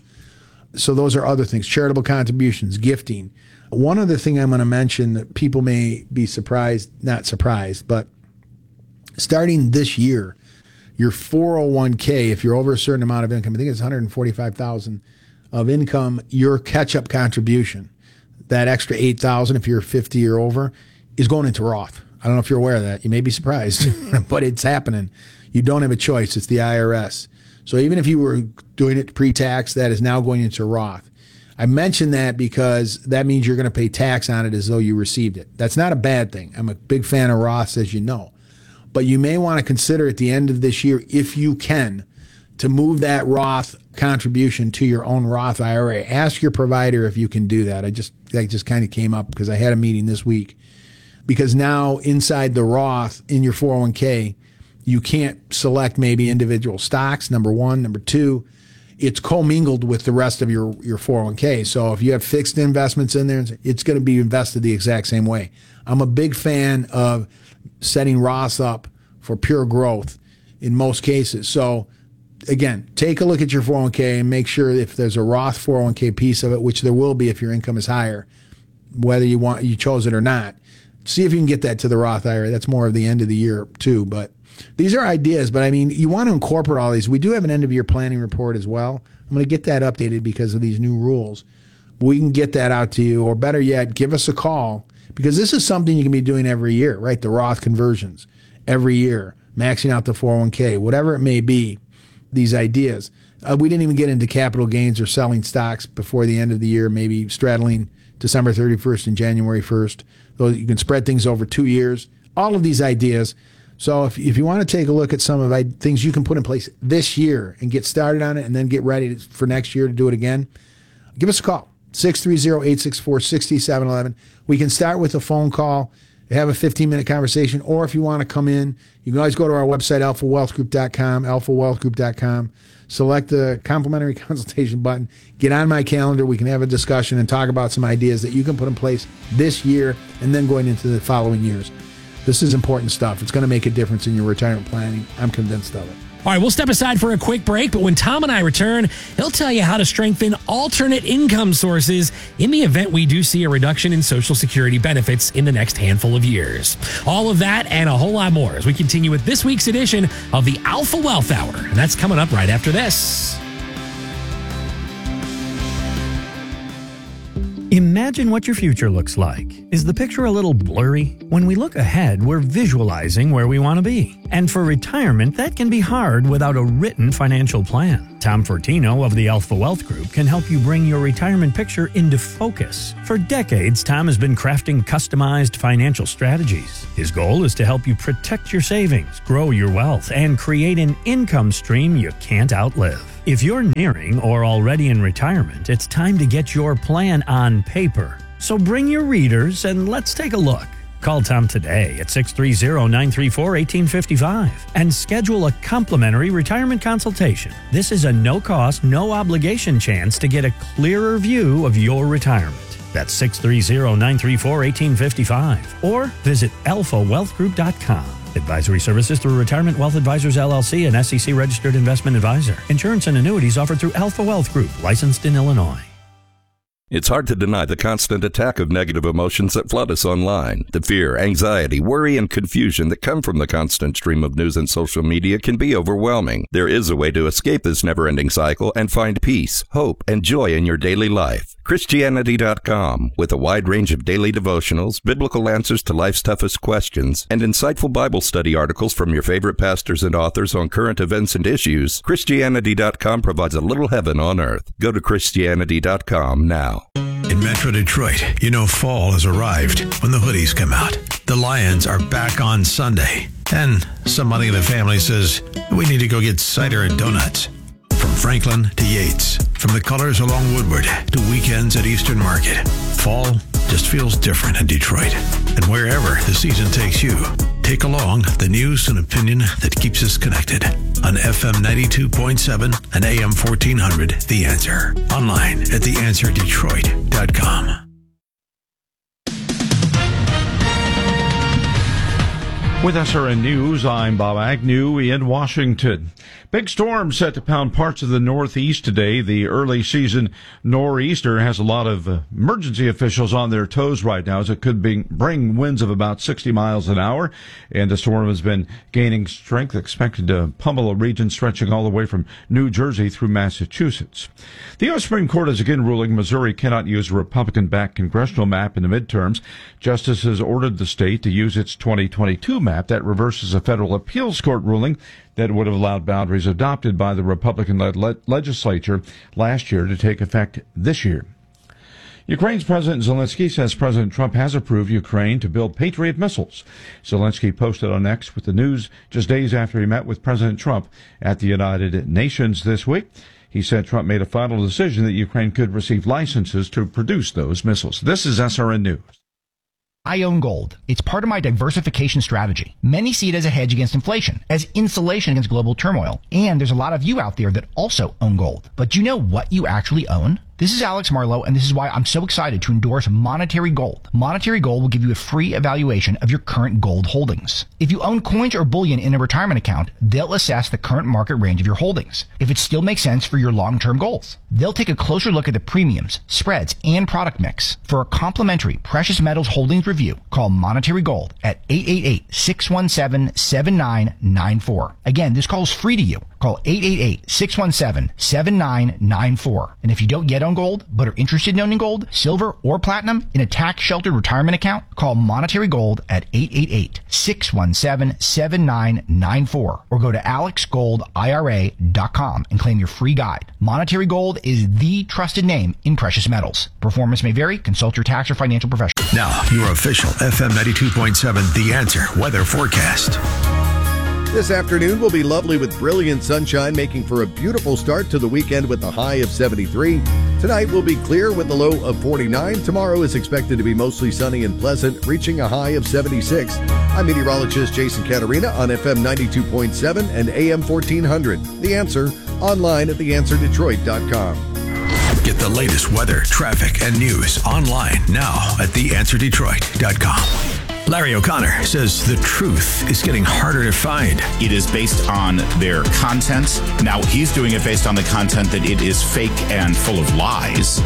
[SPEAKER 15] So those are other things. Charitable contributions, gifting. One other thing I'm going to mention that people may be not surprised, but starting this year, your 401k, if you're over a certain amount of income, I think it's $145,000 of income, your catch-up contribution, that extra $8,000 if you're 50 or over, is going into Roth. I don't know if you're aware of that. You may be surprised, but it's happening. You don't have a choice. It's the IRS. So even if you were doing it pre-tax, that is now going into Roth. I mention that because that means you're going to pay tax on it as though you received it. That's not a bad thing. I'm a big fan of Roths, as you know. But you may want to consider at the end of this year, if you can, to move that Roth contribution to your own Roth IRA. Ask your provider if you can do that. That just kind of came up because I had a meeting this week. Because now inside the Roth in your 401k, you can't select maybe individual stocks, number one. Number two, it's commingled with the rest of your 401k. So if you have fixed investments in there, it's going to be invested the exact same way. I'm a big fan of setting Roths up for pure growth in most cases. So again, take a look at your 401k and make sure if there's a Roth 401k piece of it, which there will be if your income is higher, whether you chose it or not. See if you can get that to the Roth IRA. That's more of the end of the year too. But these are ideas. But I mean, you want to incorporate all these. We do have an end of year planning report as well. I'm going to get that updated because of these new rules. We can get that out to you, or better yet, give us a call, because this is something you can be doing every year, right? The Roth conversions every year, maxing out the 401k, whatever it may be, these ideas. We didn't even get into capital gains or selling stocks before the end of the year, maybe straddling December 31st and January 1st. So you can spread things over 2 years, all of these ideas. So if you want to take a look at some of the things you can put in place this year and get started on it and then get ready for next year to do it again, give us a call, 630-864-6711. We can start with a phone call, have a 15-minute conversation, or if you want to come in, you can always go to our website, alphawealthgroup.com, select the complimentary consultation button, get on my calendar. We can have a discussion and talk about some ideas that you can put in place this year and then going into the following years. This is important stuff. It's going to make a difference in your retirement planning. I'm convinced of it.
[SPEAKER 14] All right, we'll step aside for a quick break, but when Tom and I return, he'll tell you how to strengthen alternate income sources in the event we do see a reduction in Social Security benefits in the next handful of years. All of that and a whole lot more as we continue with this week's edition of the Alpha Wealth Hour. And that's coming up right after this.
[SPEAKER 17] Imagine what your future looks like. Is the picture a little blurry? When we look ahead, we're visualizing where we want to be. And for retirement, that can be hard without a written financial plan. Tom Fortino of the Alpha Wealth Group can help you bring your retirement picture into focus. For decades, Tom has been crafting customized financial strategies. His goal is to help you protect your savings, grow your wealth, and create an income stream you can't outlive. If you're nearing or already in retirement, it's time to get your plan on paper. So bring your readers and let's take a look. Call Tom today at 630-934-1855 and schedule a complimentary retirement consultation. This is a no-cost, no-obligation chance to get a clearer view of your retirement. That's 630-934-1855 or visit alphawealthgroup.com. Advisory services through Retirement Wealth Advisors, LLC, an SEC-registered investment advisor. Insurance and annuities offered through Alpha Wealth Group, licensed in Illinois.
[SPEAKER 18] It's hard to deny the constant attack of negative emotions that flood us online. The fear, anxiety, worry, and confusion that come from the constant stream of news and social media can be overwhelming. There is a way to escape this never-ending cycle and find peace, hope, and joy in your daily life. Christianity.com, with a wide range of daily devotionals, biblical answers to life's toughest questions, and insightful Bible study articles from your favorite pastors and authors on current events and issues, Christianity.com provides a little heaven on earth. Go to Christianity.com now.
[SPEAKER 6] In Metro Detroit, you know fall has arrived when the hoodies come out. The Lions are back on Sunday. And somebody in the family says, we need to go get cider and donuts. From Franklin to Yates, from the colors along Woodward to weekends at Eastern Market, fall just feels different in Detroit. And wherever the season takes you, take along the news and opinion that keeps us connected on FM 92.7 and AM 1400, The Answer. Online at theanswerdetroit.com.
[SPEAKER 7] With SRN News, I'm Bob Agnew in Washington. Big storm set to pound parts of the Northeast today. The early season nor'easter has a lot of emergency officials on their toes right now, as it could bring winds of about 60 miles an hour. And the storm has been gaining strength, expected to pummel a region stretching all the way from New Jersey through Massachusetts. The U.S. Supreme Court is again ruling Missouri cannot use a Republican-backed congressional map in the midterms. Justices ordered the state to use its 2022 map that reverses a federal appeals court ruling that would have allowed boundaries adopted by the Republican-led legislature last year to take effect this year. Ukraine's President Zelensky says President Trump has approved Ukraine to build Patriot missiles. Zelensky posted on X with the news just days after he met with President Trump at the United Nations this week. He said Trump made a final decision that Ukraine could receive licenses to produce those missiles. This is SRN News.
[SPEAKER 11] I own gold. It's part of my diversification strategy. Many see it as a hedge against inflation, as insulation against global turmoil. And there's a lot of you out there that also own gold. But do you know what you actually own? This is Alex Marlowe, and this is why I'm so excited to endorse Monetary Gold. Monetary Gold will give you a free evaluation of your current gold holdings. If you own coins or bullion in a retirement account, they'll assess the current market range of your holdings, if it still makes sense for your long-term goals. They'll take a closer look at the premiums, spreads, and product mix. For a complimentary precious metals holdings review, call Monetary Gold at 888-617-7994. Again, this call is free to you. Call 888-617-7994. And if you don't yet own gold, but are interested in owning gold, silver, or platinum in a tax-sheltered retirement account, call Monetary Gold at 888-617-7994. Or go to alexgoldira.com and claim your free guide. Monetary Gold is the trusted name in precious metals. Performance may vary. Consult your tax or financial professional.
[SPEAKER 6] Now, your official FM 92.7 The Answer weather forecast.
[SPEAKER 12] This afternoon will be lovely with brilliant sunshine, making for a beautiful start to the weekend with a high of 73. Tonight will be clear with a low of 49. Tomorrow is expected to be mostly sunny and pleasant, reaching a high of 76. I'm meteorologist Jason Caterina on FM 92.7 and AM 1400. The Answer, online at theanswerdetroit.com.
[SPEAKER 6] Get the latest weather, traffic, and news online now at theanswerdetroit.com. Larry O'Connor says the truth is getting harder to find.
[SPEAKER 1] It is based on their content. Now, he's doing it based on the content that it is fake and full of lies.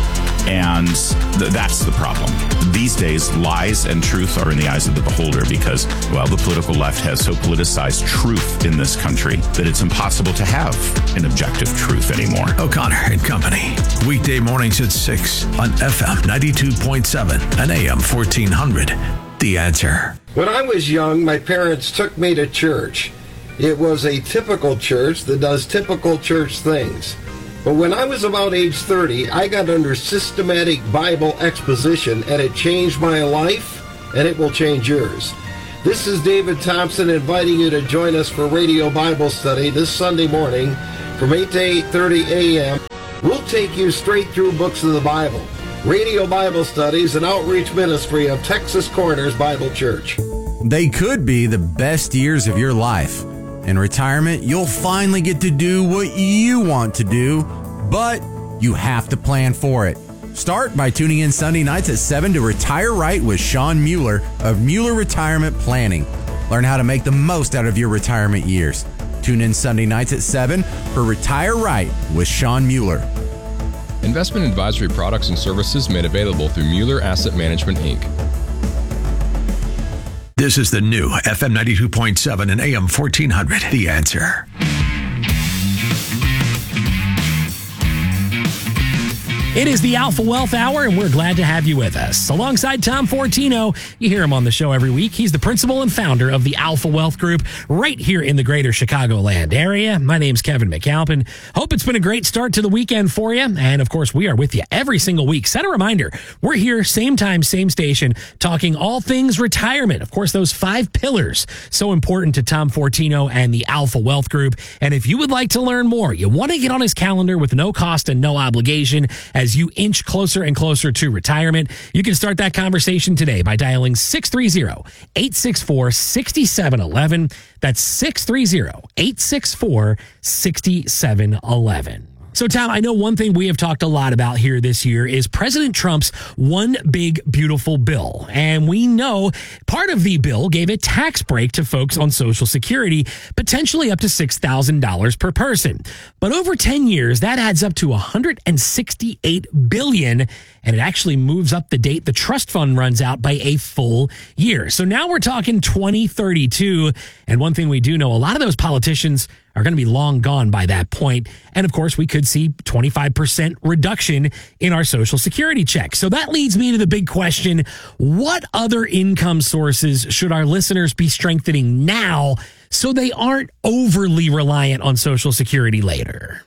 [SPEAKER 1] And that's the problem. These days, lies and truth are in the eyes of the beholder because, well, the political left has so politicized truth in this country that it's impossible to have an objective truth anymore.
[SPEAKER 6] O'Connor and Company. Weekday mornings at 6 on FM 92.7 and AM 1400. The Answer.
[SPEAKER 19] When I was young, my parents took me to church. It was a typical church that does typical church things. But when I was about age 30, I got under systematic Bible exposition, and it changed my life, and it will change yours. This is David Thompson inviting you to join us for Radio Bible Study this Sunday morning from 8 to 8:30 a.m. We'll take you straight through books of the Bible. Radio Bible Study is an outreach ministry of Texas Corners Bible Church.
[SPEAKER 20] They could be the best years of your life. In retirement, you'll finally get to do what you want to do, but you have to plan for it. Start by tuning in Sunday nights at 7 to Retire Right with Sean Mueller of Mueller Retirement Planning. Learn how to make the most out of your retirement years. Tune in Sunday nights at 7 for Retire Right with Sean Mueller.
[SPEAKER 21] Investment advisory products and services made available through Mueller Asset Management, Inc.
[SPEAKER 6] This is the new FM 92.7 and AM 1400. The Answer.
[SPEAKER 14] It is the Alpha Wealth Hour, and we're glad to have you with us. Alongside Tom Fortino, you hear him on the show every week. He's the principal and founder of the Alpha Wealth Group right here in the greater Chicagoland area. My name's Kevin McAlpin. Hope it's been a great start to the weekend for you. And, of course, we are with you every single week. Set a reminder, we're here, same time, same station, talking all things retirement. Of course, those 5 pillars, so important to Tom Fortino and the Alpha Wealth Group. And if you would like to learn more, you want to get on his calendar with no cost and no obligation as you inch closer and closer to retirement, you can start that conversation today by dialing 630-864-6711. That's 630-864-6711. So, Tom, I know one thing we have talked a lot about here this year is President Trump's One Big Beautiful Bill. And we know part of the bill gave a tax break to folks on Social Security, potentially up to $6,000 per person. But over 10 years, that adds up to $168 billion, and it actually moves up the date the trust fund runs out by a full year. So now we're talking 2032. And one thing we do know, a lot of those politicians are going to be long gone by that point. And of course, we could see 25% reduction in our Social Security check. So that leads me to the big question, what other income sources should our listeners be strengthening now so they aren't overly reliant on Social Security later?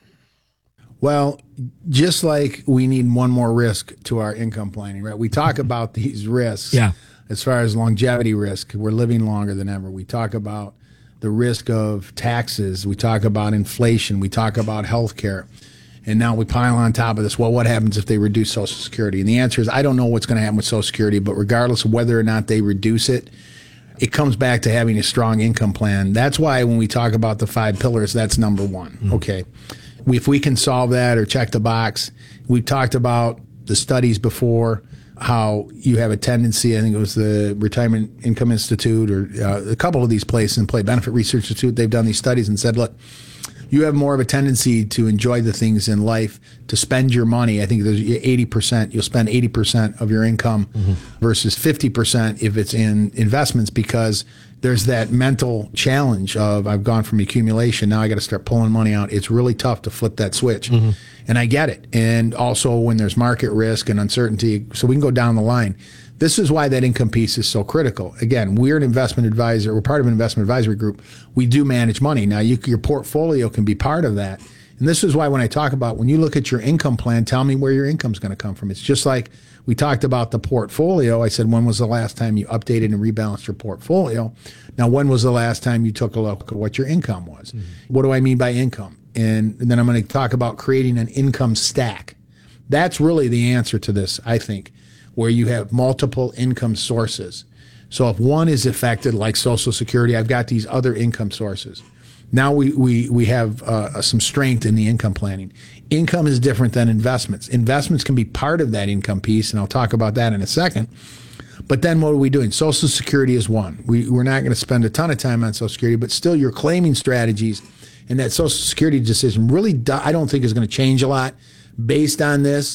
[SPEAKER 15] Well, just like we need one more risk to our income planning, right? We talk about these risks.
[SPEAKER 14] Yeah.
[SPEAKER 15] As far as longevity risk, we're living longer than ever. We talk about the risk of taxes. We talk about inflation. We talk about healthcare. And now we pile on top of this, well, what happens if they reduce Social Security? And the answer is, I don't know what's going to happen with Social Security, but regardless of whether or not they reduce it, it comes back to having a strong income plan. That's why when we talk about the 5 pillars, that's number one. Mm-hmm. Okay. If we can solve that or check the box, we've talked about the studies before, how you have a tendency, I think it was the Retirement Income Institute or a couple of these places, Employee Benefit Research Institute, they've done these studies and said, look, you have more of a tendency to enjoy the things in life, to spend your money. I think there's 80%, you'll spend 80% of your income versus 50% if it's in investments, because there's that mental challenge of I've gone from accumulation, now I got to start pulling money out. It's really tough to flip that switch. And I get it. And also when there's market risk and uncertainty, so we can go down the line. This is why that income piece is so critical. Again, we're an investment advisor. We're part of an investment advisory group. We do manage money. Now, your portfolio can be part of that. And this is why when I talk about when you look at your income plan, tell me where your income's going to come from. It's just like we talked about the portfolio. I said, when was the last time you updated and rebalanced your portfolio? Now, when was the last time you took a look at what your income was? What do I mean by income? And then I'm going to talk about creating an income stack. That's really the answer to this, I think, where you have multiple income sources. So if one is affected, like Social Security, I've got these other income sources. Now we have some strength in the income planning. Income is different than investments. Investments can be part of that income piece, and I'll talk about that in a second. But then what are we doing? Social Security is one. We're not going to spend a ton of time on Social Security, but still your claiming strategies and that Social Security decision really, I don't think is going to change a lot based on this.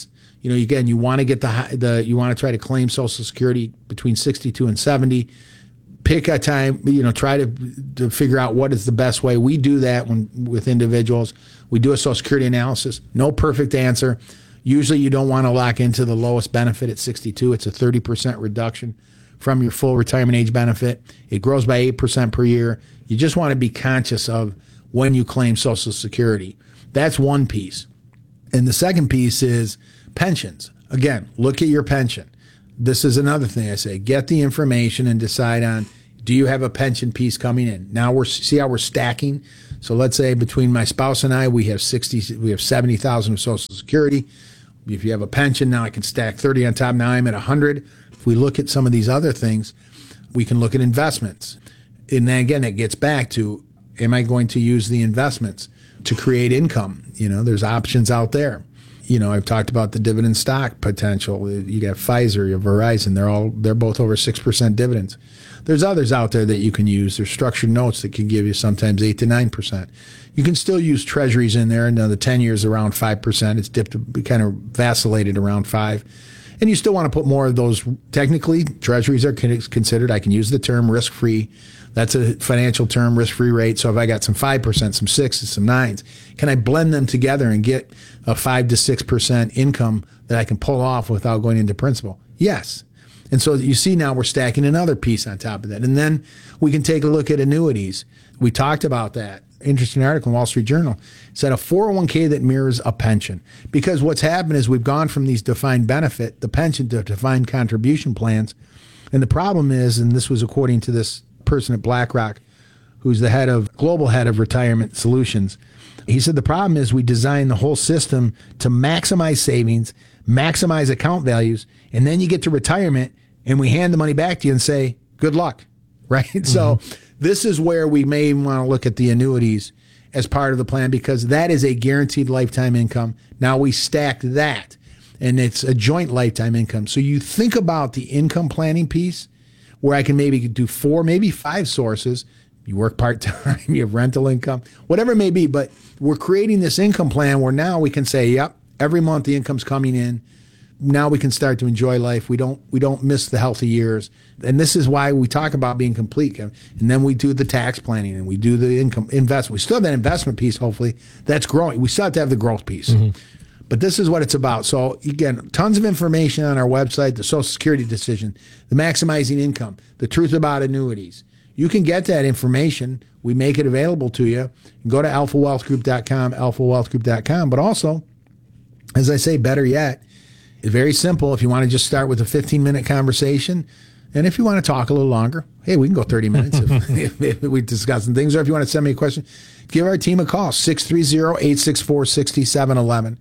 [SPEAKER 15] Again, you want to get you want to try to claim Social Security between 62 and 70. Pick a time, try to figure out what is the best way. We do that with individuals. We do a Social Security analysis. No perfect answer. Usually you don't want to lock into the lowest benefit at 62. It's a 30% reduction from your full retirement age benefit. It grows by 8% per year. You just want to be conscious of when you claim Social Security. That's one piece. And the second piece is pensions. Again, look at your pension. This is another thing I say. Get the information and decide on, do you have a pension piece coming in? Now see how we're stacking. So let's say between my spouse and I, we have 70,000 of Social Security. If you have a pension, now I can stack 30 on top. Now I'm at 100. If we look at some of these other things, we can look at investments. And then again, it gets back to, am I going to use the investments to create income? There's options out there. I've talked about the dividend stock potential. You got Pfizer, you have Verizon. They're both over 6% dividends. There's others out there that you can use. There's structured notes that can give you sometimes 8 to 9%. You can still use treasuries in there. Now the 10 years around 5%. It's dipped, kind of vacillated around 5%. And you still want to put more of those. Technically, treasuries are considered, I can use the term risk-free. That's a financial term, risk-free rate. So if I got some 5%, some 6s, some 9s, can I blend them together and get a 5 to 6% income that I can pull off without going into principal? Yes. And so you see now we're stacking another piece on top of that. And then we can take a look at annuities. We talked about that. Interesting article in Wall Street Journal. Said a 401k that mirrors a pension. Because what's happened is we've gone from these defined benefit, the pension, to defined contribution plans. And the problem is, and this was according to this person at BlackRock, who's the global head of retirement solutions, he said the problem is we designed the whole system to maximize savings, maximize account values, and then you get to retirement and we hand the money back to you and say, good luck, right? Mm-hmm. So this is where we may want to look at the annuities as part of the plan, because that is a guaranteed lifetime income. Now we stack that, and it's a joint lifetime income. So you think about the income planning piece, where I can maybe do 4, maybe 5 sources. You work part-time, you have rental income, whatever it may be. But we're creating this income plan where now we can say, yep, every month the income's coming in. Now we can start to enjoy life. We don't miss the healthy years. And this is why we talk about being complete. And then we do the tax planning and we do the income investment. We still have that investment piece, hopefully. That's growing. We still have to have the growth piece. Mm-hmm. But this is what it's about. So again, tons of information on our website, the Social Security decision, the maximizing income, the truth about annuities. You can get that information. We make it available to you. Go to alphawealthgroup.com, alphawealthgroup.com. But also, as I say, better yet, it's very simple. If you want to just start with a 15-minute conversation, and if you want to talk a little longer, hey, we can go 30 minutes if we discuss some things. Or if you want to send me a question, give our team a call, 630-864-6711.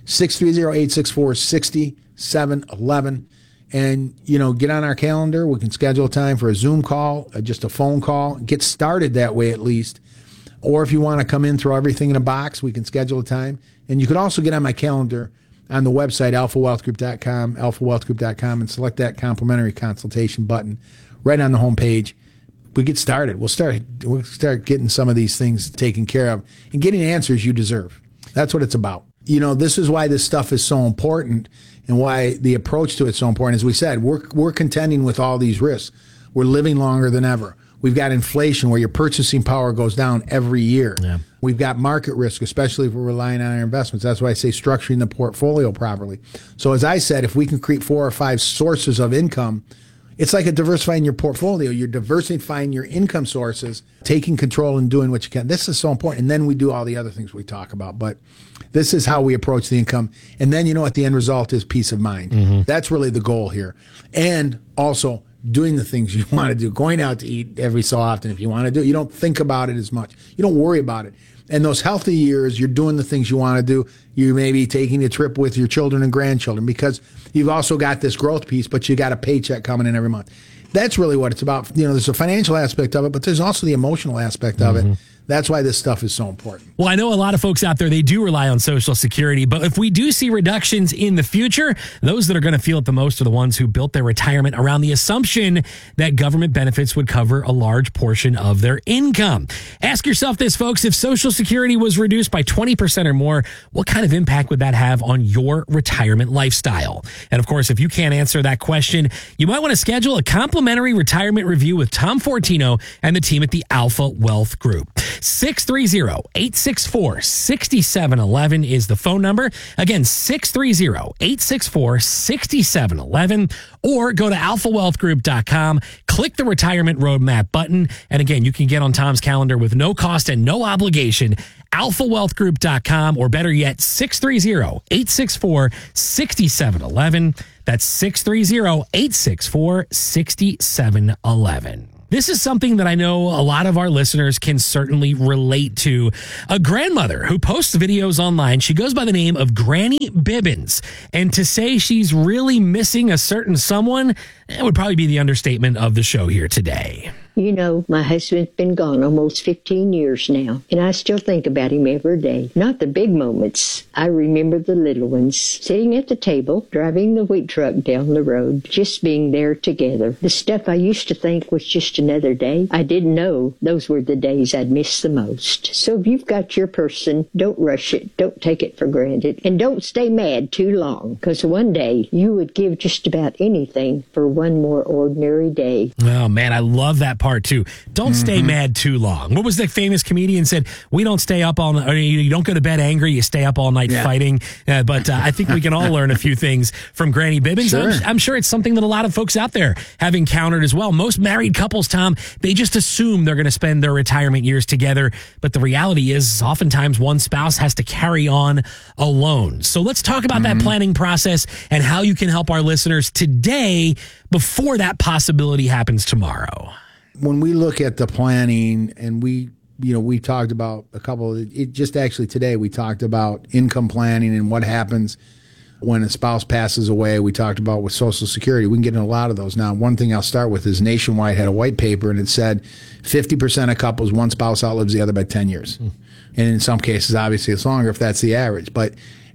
[SPEAKER 15] 630-864-6711. And, get on our calendar. We can schedule a time for a Zoom call, just a phone call. Get started that way at least. Or if you want to come in, throw everything in a box, we can schedule a time. And you can also get on my calendar on the website, alphawealthgroup.com, and select that complimentary consultation button right on the home page. We get started. We'll start getting some of these things taken care of and getting answers you deserve. That's what it's about. This is why this stuff is so important and why the approach to it's so important. As we said, we're contending with all these risks. We're living longer than ever. We've got inflation where your purchasing power goes down every year. Yeah. We've got market risk, especially if we're relying on our investments. That's why I say structuring the portfolio properly. So as I said, if we can create 4 or 5 sources of income, it's like diversifying your portfolio. You're diversifying your income sources, taking control and doing what you can. This is so important. And then we do all the other things we talk about. But this is how we approach the income. And then, what the end result is? Peace of mind. Mm-hmm. That's really the goal here. And also doing the things you want to do, going out to eat every so often if you want to do it. You don't think about it as much. You don't worry about it. And those healthy years, you're doing the things you want to do. You may be taking a trip with your children and grandchildren because you've also got this growth piece, but you got a paycheck coming in every month. That's really what it's about. There's a financial aspect of it, but there's also the emotional aspect of it That's why this stuff is so important.
[SPEAKER 14] Well, I know a lot of folks out there, they do rely on Social Security, but if we do see reductions in the future, those that are going to feel it the most are the ones who built their retirement around the assumption that government benefits would cover a large portion of their income. Ask yourself this, folks, if Social Security was reduced by 20% or more, what kind of impact would that have on your retirement lifestyle? And of course, if you can't answer that question, you might want to schedule a complimentary retirement review with Tom Fortino and the team at the Alpha Wealth Group. 630-864-6711 is the phone number. Again, 630-864-6711, or go to alphawealthgroup.com, click the retirement roadmap button. And again, you can get on Tom's calendar with no cost and no obligation. alphawealthgroup.com, or better yet, 630-864-6711. That's 630-864-6711. This is something that I know a lot of our listeners can certainly relate to. A grandmother who posts videos online, she goes by the name of Granny Bibbins. And to say she's really missing a certain someone, that would probably be the understatement of the show here today.
[SPEAKER 2] You know, my husband's been gone almost 15 years now, and I still think about him every day. Not the big moments. I remember the little ones, sitting at the table, driving the wheat truck down the road, just being there together. The stuff I used to think was just another day, I didn't know those were the days I'd miss the most. So if you've got your person, don't rush it, don't take it for granted, and don't stay mad too long, because one day you would give just about anything for one more ordinary day.
[SPEAKER 14] Oh, man, I love that part too. Don't stay mad too long. What was the famous comedian said? We don't stay up all night. You don't go to bed angry. You stay up all night fighting. But I think we can all learn a few things from Granny Bibbins.
[SPEAKER 15] Sure.
[SPEAKER 14] I'm sure it's something that a lot of folks out there have encountered as well. Most married couples, Tom, they just assume they're going to spend their retirement years together. But the reality is oftentimes one spouse has to carry on alone. So let's talk about that planning process and how you can help our listeners today before that possibility happens tomorrow.
[SPEAKER 15] When we look at the planning, and we talked about a couple of it, just actually today we talked about income planning and what happens when a spouse passes away. We talked about with Social Security. We can get into a lot of those. Now, one thing I'll start with is Nationwide had a white paper, and it said 50% of couples, one spouse outlives the other by 10 years. And in some cases, obviously, it's longer if that's the average. But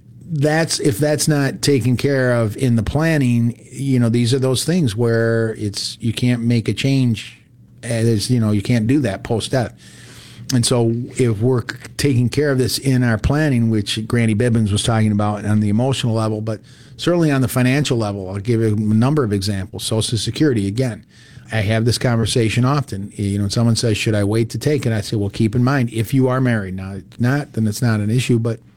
[SPEAKER 15] if that's not taken care of in the planning, these are those things where you can't make a change. You can't do that post-death. And so if we're taking care of this in our planning, which Granny Bibbins was talking about on the emotional level, but certainly on the financial level, I'll give you a number of examples. Social Security, again, I have this conversation often. Someone says, should I wait to take it? I say, well, keep in mind, if you are married. Now, if not, then it's not an issue,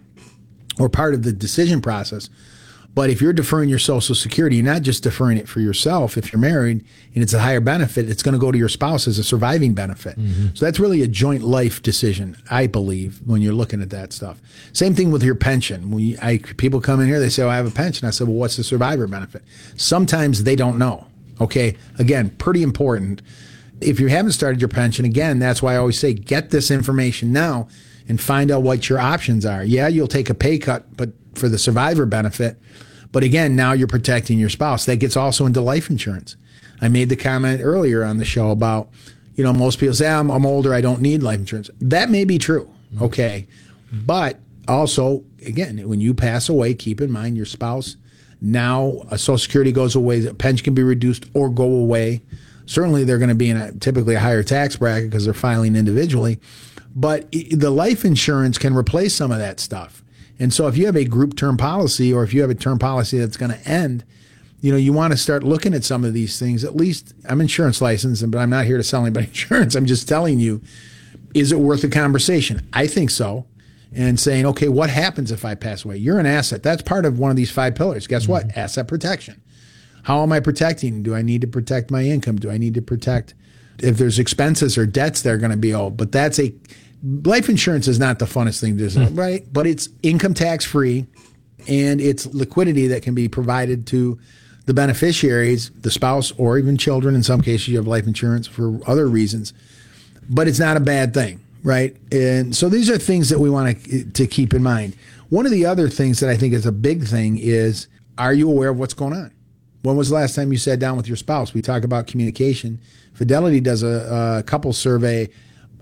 [SPEAKER 15] or part of the decision process. But if you're deferring your Social Security, you're not just deferring it for yourself. If you're married and it's a higher benefit, it's going to go to your spouse as a surviving benefit. So that's really a joint life decision, I believe, when you're looking at that stuff. Same thing with your pension. People come in here, they say, I have a pension. I said, well, what's the survivor benefit? Sometimes they don't know. Okay, again, pretty important. If you haven't started your pension, again, that's why I always say, get this information now and find out what your options are. Yeah, you'll take a pay cut, but for the survivor benefit. But again, now you're protecting your spouse. That gets also into life insurance. I made the comment earlier on the show about, most people say, I'm older, I don't need life insurance. That may be true, okay? But also, again, when you pass away, keep in mind your spouse, now a Social Security goes away, a pension can be reduced or go away. Certainly they're going to be in typically a higher tax bracket because they're filing individually. But the life insurance can replace some of that stuff. And so if you have a group term policy, or if you have a term policy that's going to end, you want to start looking at some of these things. At least I'm insurance licensed, but I'm not here to sell anybody insurance. I'm just telling you, is it worth a conversation? I think so. And saying, okay, what happens if I pass away? You're an asset. That's part of one of these 5 pillars. Guess what? Asset protection. How am I protecting? Do I need to protect my income? Do I need to protect if there's expenses or debts that are going to be owed? But life insurance is not the funnest thing to do, right? But it's income tax free, and it's liquidity that can be provided to the beneficiaries, the spouse, or even children. In some cases, you have life insurance for other reasons, but it's not a bad thing, right? And so these are things that we want to keep in mind. One of the other things that I think is a big thing is, are you aware of what's going on? When was the last time you sat down with your spouse? We talk about communication. Fidelity does a couple survey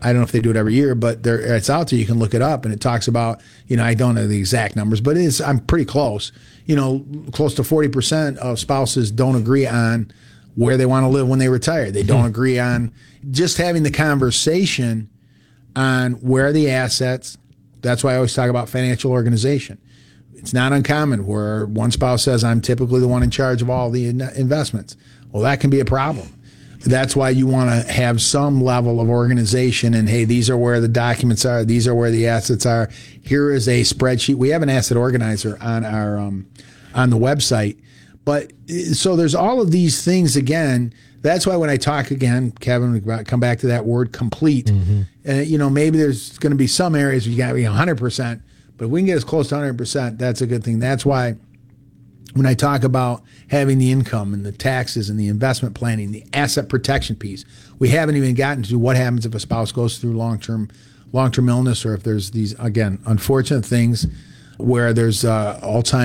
[SPEAKER 15] I don't know if they do it every year, but it's out there. You can look it up, and it talks about, I don't know the exact numbers, but I'm pretty close. Close to 40% of spouses don't agree on where they want to live when they retire. They don't agree on just having the conversation on where are the assets. That's why I always talk about financial organization. It's not uncommon where one spouse says, I'm typically the one in charge of all the investments. Well, that can be a problem. That's why you want to have some level of organization and, hey, these are where the documents are. These are where the assets are. Here is a spreadsheet. We have an asset organizer on our on the website. But so there's all of these things again. That's why when I talk again, Kevin, we come back to that word complete. Maybe there's going to be some areas where you got to be 100%, but if we can get as close to 100%, that's a good thing. That's why when I talk about having the income and the taxes and the investment planning, the asset protection piece, we haven't even gotten to what happens if a spouse goes through long-term illness, or if there's these, again, unfortunate things where there's Alzheimer's